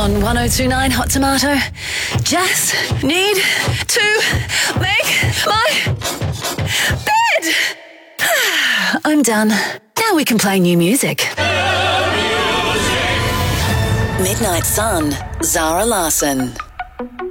on 1029 Hot Tomato. Just need to make my bed. I'm done. Now we can play new music. Midnight Sun, Zara Larsson.